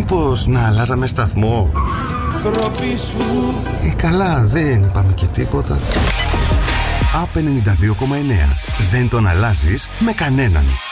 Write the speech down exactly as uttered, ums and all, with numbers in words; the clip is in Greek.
Μήπως να αλλάζαμε σταθμό? Ε, καλά, δεν είπαμε και τίποτα. Απ' ενενήντα δύο κόμμα εννέα. Δεν τον αλλάζεις με κανέναν.